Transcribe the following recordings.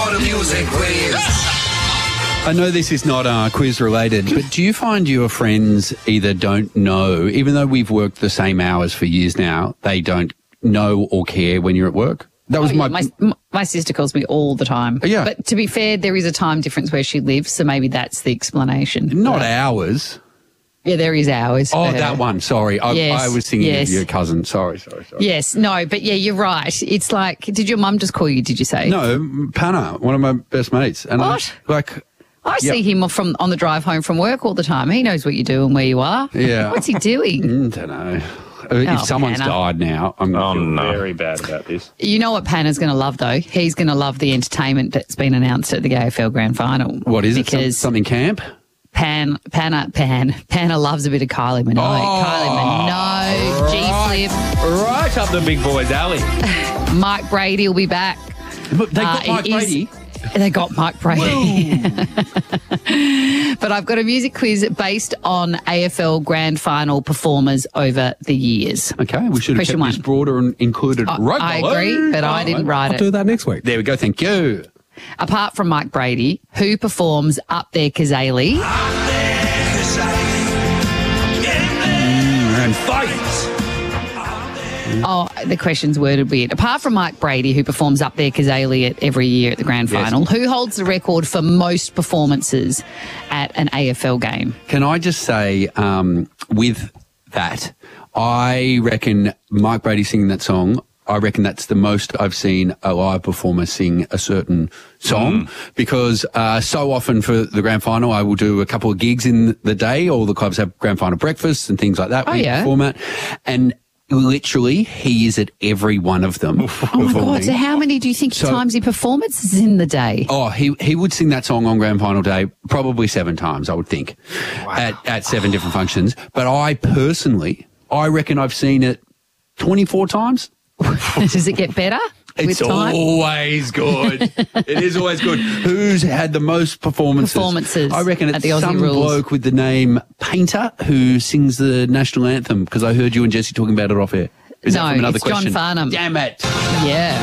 for the music quiz. I know this is not quiz related, but do you find your friends either don't know, even though we've worked the same hours for years now, they don't know or care when you're at work? That was my sister calls me all the time. Yeah. But to be fair, there is a time difference where she lives, so maybe that's the explanation. Not hours. Yeah, there is hours. Oh, that one. Sorry. I was thinking of your cousin. Sorry. Yes. No, but yeah, you're right. It's like, did your mum just call you, did you say? No, Panna, one of my best mates. And What? I Yep. see him on the drive home from work all the time. He knows what you do and where you are. Yeah. What's he doing? don't know. If someone's Panna. died now, I'm no. very bad about this. You know what Panna's going to love, though? He's going to love the entertainment that's been announced at the AFL Grand Final. What is it? Because Something camp? Panna loves a bit of Kylie Minogue. Kylie Minogue, G-Flip. Right up the big boy's alley. Mike Brady will be back. But they got Mike Brady. They got Mike Brady. But I've got a music quiz based on AFL Grand Final performers over the years. Okay, we should have Question kept this one. broader and included right I below. agree, but I didn't write I'll do it. that next week. There we go, thank you. Apart from Mike Brady, who performs Up There Kazali? And fight! Oh, the question's worded weird. Apart from Mike Brady, who performs Up There Kazali every year at the Grand Final, who holds the record for most performances at an AFL game? Can I just say, with that, I reckon Mike Brady singing that song, I reckon that's the most I've seen a live performer sing a certain song because so often for the grand final, I will do a couple of gigs in the day. All the clubs have grand final breakfasts and things like that. Format. And literally, he is at every one of them. Oh, my God. So how many do you think times he performances in the day? Oh, he would sing that song on grand final day probably 7 times, I would think, at 7 different functions. But I reckon I've seen it 24 times. Does it get better with time? Always good. It is always good. Who's had the most performances? I reckon at it's the Aussie some rules. bloke with the name Painter who sings the national anthem because I heard you and Jesse talking about it off air. Is that from another it's question? John Farnham. Damn it. Yeah.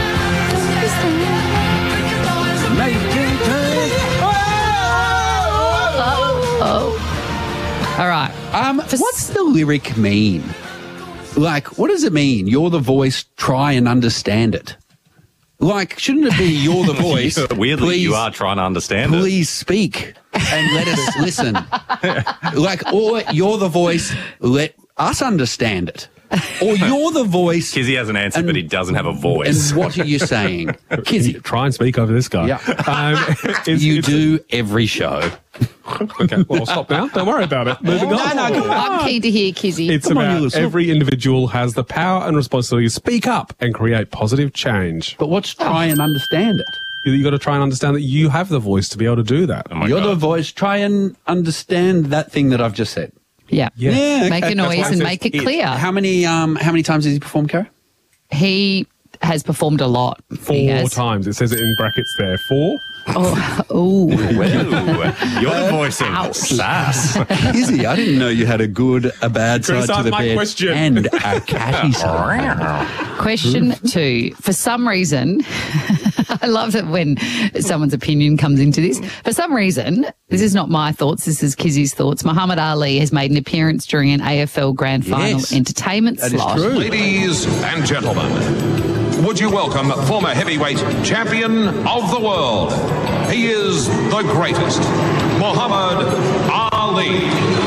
All right. What's the lyric mean? Like, what does it mean? You're the voice, try and understand it. Like, shouldn't it be you're the voice? Weirdly, please, you are trying to understand it. Please speak and let us listen. Like, or you're the voice, let us understand it. Or you're the voice. Kizzy has an answer, but he doesn't have a voice. And what are you saying? Kizzy. Try and speak over this guy. Yeah. You do every show. Okay, well, I'll stop now. Don't worry about it. Moving on. I'm keen to hear Kizzy. It's about every individual has the power and responsibility to speak up and create positive change. But what's try and understand it? You got to try and understand that you have the voice to be able to do that. You're the voice. Try and understand that thing that I've just said. Yeah. Yeah. Make a noise and make it clear. How many times has he performed, Cara? He has performed a lot. 4 times. It says it in brackets there. 4. Oh. You're the voice of sass. Izzy, I didn't know you had a good, a bad side to the bed and a catty side. Question 2. For some reason, I love it when someone's opinion comes into this. For some reason, this is not my thoughts, this is Kizzy's thoughts. Muhammad Ali has made an appearance during an AFL Grand Final entertainment slot. That is true. Ladies and gentlemen, would you welcome former heavyweight champion of the world? He is the greatest, Muhammad Ali.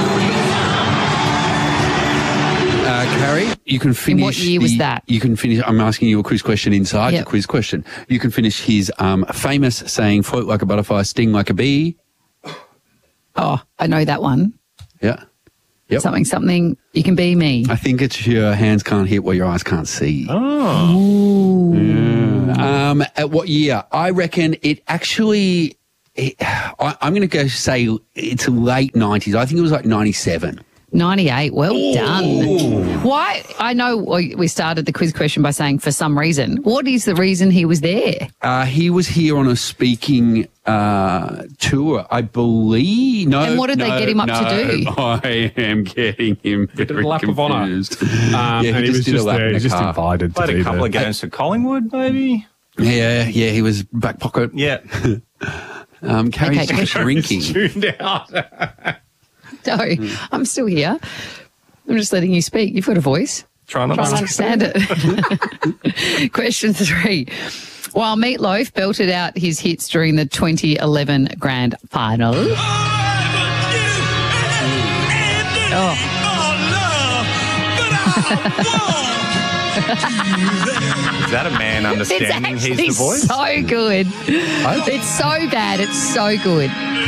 Carrie, you can finish. In what year was that? You can finish. I'm asking you a quiz question inside the quiz question. You can finish his famous saying, float like a butterfly, sting like a bee. Oh, I know that one. Yeah. Yep. Something, you can be me. I think it's your hands can't hit what your eyes can't see. Oh. Yeah. At what year? I reckon it actually, I'm going to go say it's late 90s. I think it was like 97. 98. Well done. Why? I know we started the quiz question by saying for some reason. What is the reason he was there? He was here on a speaking tour, I believe. No, and what did they get him up to do? I am getting him very lap of honour. confused. And he was did a just lap there. in He the just car. invited to Played be a couple there. of games for Collingwood, maybe? Yeah, he was back pocket. Yeah. Carrie's Okay, shrinking. Tuned out. No, I'm still here. I'm just letting you speak. You've got a voice. Try not Try and to. understand it. Question 3. While Meatloaf belted out his hits during the 2011 Grand Final. Is that a man It's understanding he's actually the voice? so good. It's so bad. It's so good.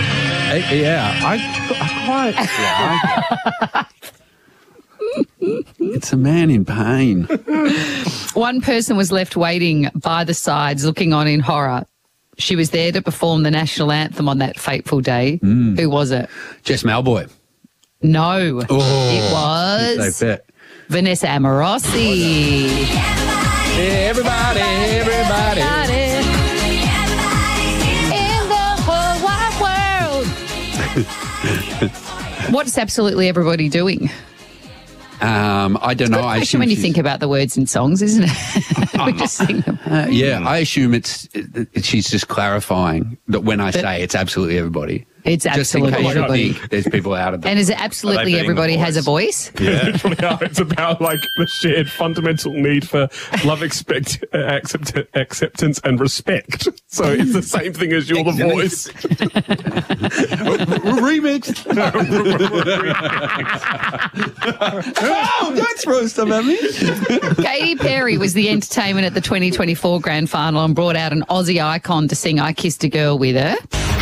It's a man in pain. One person was left waiting by the sides, looking on in horror. She was there to perform the national anthem on that fateful day. Who was it? Jess Malboy. No, it was They bet. Vanessa Amorosi. Everybody. In the whole wide world. What's absolutely everybody doing? I don't know. I Especially assume when you she's- think about the words in songs, isn't it? We just sing them. yeah, I assume she's just clarifying that when I say it's absolutely everybody. It's Just in absolutely case you everybody. think there's people out of the And is it Are they absolutely being the everybody has a voice? Literally, it's about like the shared fundamental need for love, acceptance, and respect. So it's the same thing as you're the voice. remix. Oh, don't throw stuff at me. Katy Perry was the entertainment at the 2024 Grand Final and brought out an Aussie icon to sing I Kissed a Girl with her.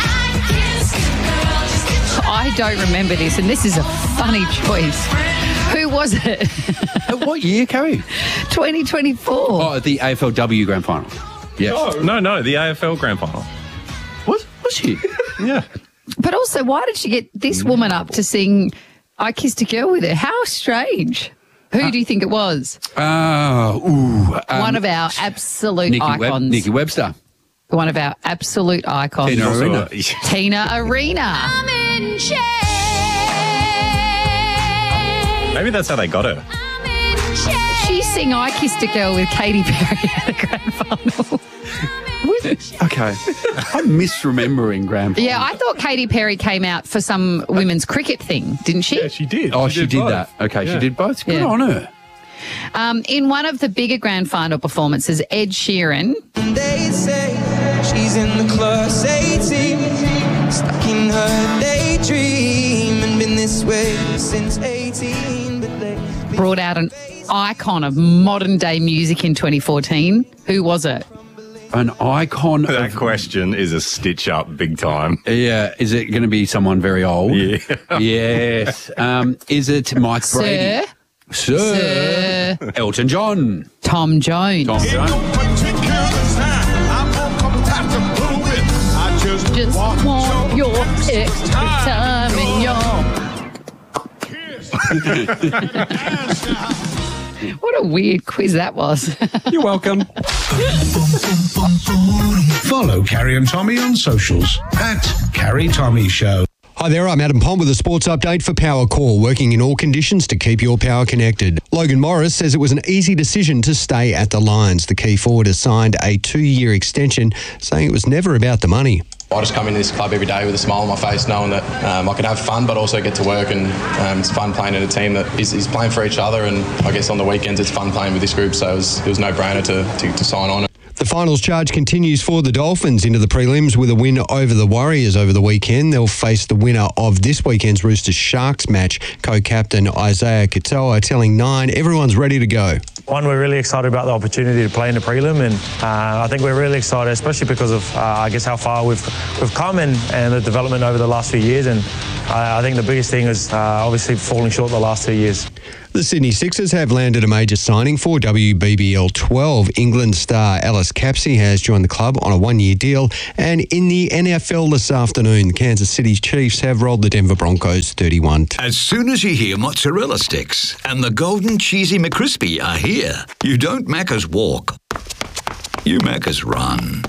I don't remember this, and this is a funny choice. Who was it? What year, Carrie? 2024. Oh, the AFLW Grand Final. Yes. No, the AFL Grand Final. Was she? Yeah. But also, why did she get this woman up to sing I Kissed a Girl with her? How strange. Who do you think it was? One One of our absolute icons. Nikki Webster. One of our absolute icons. Tina Arena. Tina Arena. Maybe that's how they got her. She sang I Kissed a Girl with Katy Perry at the Grand Final. Okay. I'm misremembering Grand Final. Yeah, I thought Katy Perry came out for some women's cricket thing, didn't she? Yeah, she did. Oh, she did both. that. Okay, Yeah. she did both. Good Yeah. on her. In one of the bigger Grand Final performances, Ed Sheeran They say she's in the class 18, stuck in her daydream, and been this way since 18. But they brought out an icon of modern day music in 2014. Who was it? An icon That of... question is a stitch up big time. Yeah, is it going to be someone very old? Yeah. Yes. Is it Mike Brady? Sir. Elton John. Tom Jones. Tom Jones. Just want your extra time and your... What a weird quiz that was. You're welcome. Follow Carrie and Tommy on socials at Carrie Tommy Show. Hi there, I'm Adam Pond with a sports update for Power Core, working in all conditions to keep your power connected. Logan Morris says it was an easy decision to stay at the Lions. The key forward has signed a 2-year extension, saying it was never about the money. I just come into this club every day with a smile on my face, knowing that I can have fun but also get to work, and it's fun playing in a team that is playing for each other, and I guess on the weekends it's fun playing with this group, so it was no-brainer to sign on. The finals charge continues for the Dolphins into the prelims with a win over the Warriors over the weekend. They'll face the winner of this weekend's Roosters Sharks match, co-captain Isaiah Katoa telling Nine everyone's ready to go. One, we're really excited about the opportunity to play in the prelim, and I think we're really excited, especially because of, I guess, how far we've come and the development over the last few years. And I think the biggest thing is obviously falling short the last 2 years. The Sydney Sixers have landed a major signing for WBBL 12. England star Alice Capsey has joined the club on a 1-year deal. And in the NFL this afternoon, the Kansas City Chiefs have rolled the Denver Broncos 31-2. As soon as you hear mozzarella sticks and the golden cheesy McCrispy are here, you don't Macca's walk, you Macca's run.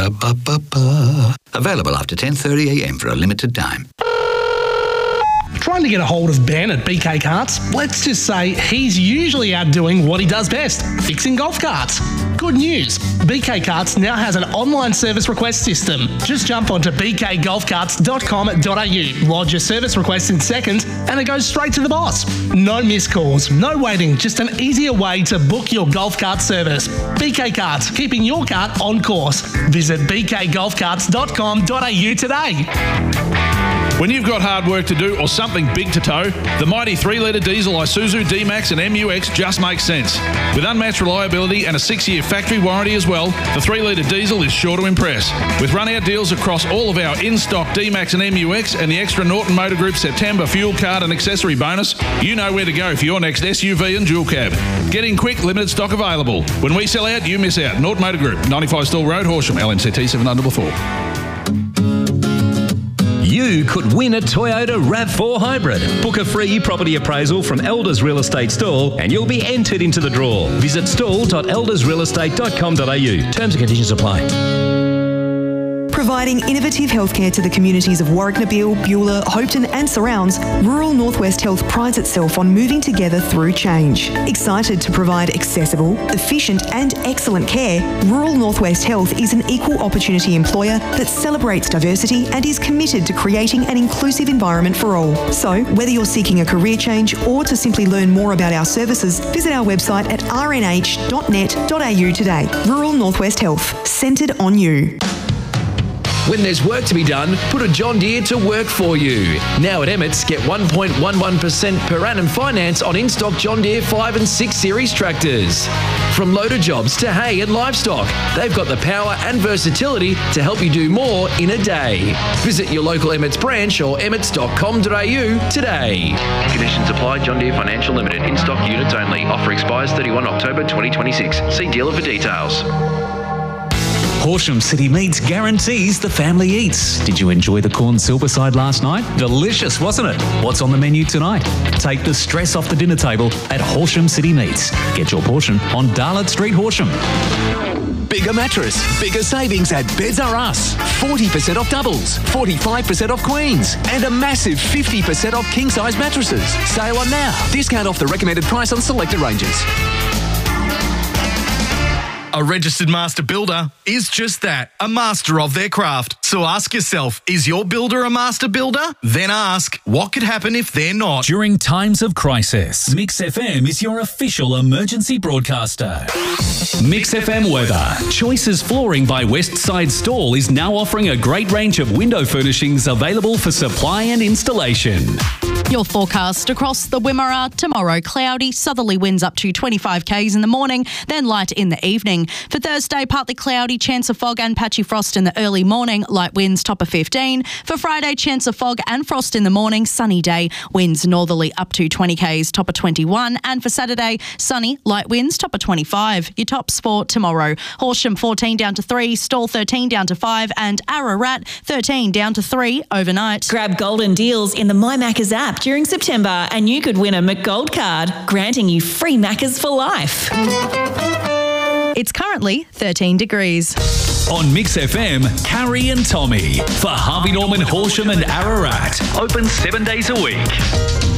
Ba-da-ba-ba-ba. Available after 10:30 a.m. for a limited time. Trying to get a hold of Ben at BK Karts? Let's just say he's usually out doing what he does best, fixing golf carts. Good news, BK Karts now has an online service request system. Just jump onto bkgolfcarts.com.au, lodge your service request in seconds, and it goes straight to the boss. No missed calls, no waiting, just an easier way to book your golf cart service. BK Karts, keeping your cart on course. Visit bkgolfcarts.com.au today. When you've got hard work to do or something big to tow, the mighty 3-litre diesel Isuzu D-Max and MUX just makes sense. With unmatched reliability and a 6-year factory warranty as well, the 3-litre diesel is sure to impress. With run-out deals across all of our in-stock D-Max and MUX and the extra Norton Motor Group September fuel card and accessory bonus, you know where to go for your next SUV and dual cab. Get in quick, limited stock available. When we sell out, you miss out. Norton Motor Group, 95 Stall Road, Horsham, LMCT 744. You could win a Toyota RAV4 Hybrid. Book a free property appraisal from Elders Real Estate Stall and you'll be entered into the draw. Visit stall.eldersrealestate.com.au. Terms and conditions apply. Providing innovative healthcare to the communities of Warwick-Nabil, Beulah, Hopetoun and surrounds, Rural Northwest Health prides itself on moving together through change. Excited to provide accessible, efficient and excellent care, Rural Northwest Health is an equal opportunity employer that celebrates diversity and is committed to creating an inclusive environment for all. So, whether you're seeking a career change or to simply learn more about our services, visit our website at rnh.net.au today. Rural Northwest Health, centred on you. When there's work to be done, put a John Deere to work for you. Now at Emmett's, get 1.11% per annum finance on in-stock John Deere 5 and 6 Series tractors. From loader jobs to hay and livestock, they've got the power and versatility to help you do more in a day. Visit your local Emmett's branch or emmets.com.au today. Conditions apply. John Deere Financial Limited. In-stock units only. Offer expires 31 October 2026. See dealer for details. Horsham City Meats guarantees the family eats. Did you enjoy the corn silverside last night? Delicious, wasn't it? What's on the menu tonight? Take the stress off the dinner table at Horsham City Meats. Get your portion on Darlot Street, Horsham. Bigger mattress, bigger savings at Beds R Us. 40% off doubles, 45% off queens, and a massive 50% off king-size mattresses. Sale on now. Discount off the recommended price on selected ranges. A registered master builder is just that, a master of their craft. So ask yourself, is your builder a master builder? Then ask, what could happen if they're not? During times of crisis, Mix FM is your official emergency broadcaster. Mix FM weather. Choices Flooring by Westside Stall is now offering a great range of window furnishings available for supply and installation. Your forecast across the Wimmera. Tomorrow, cloudy, southerly winds up to 25 k's in the morning, then light in the evening. For Thursday, partly cloudy, chance of fog and patchy frost in the early morning, light winds top of 15. For Friday, chance of fog and frost in the morning, sunny day, winds northerly up to 20 k's, top of 21. And for Saturday, sunny, light winds, top of 25. Your tops for tomorrow, Horsham 14 down to 3, Stall 13 down to 5, and Ararat 13 down to 3 overnight. Grab golden deals in the My Maccas app during September and you could win a McGold card, granting you free Maccas for life. It's currently 13 degrees. On Mix FM, Carrie and Tommy for Harvey Norman, Horsham and Ararat. Open 7 days a week.